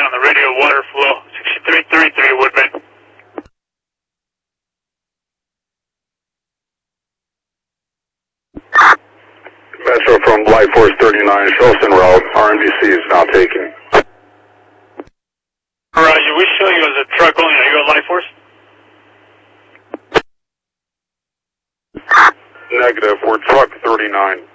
on the radio, water flow, 6333 Woodman. Metro from Light Force 39, Shelton Route, RMDC is now taking. Roger, we show you as a truck only, are you on Light Force? Negative, we're truck 39.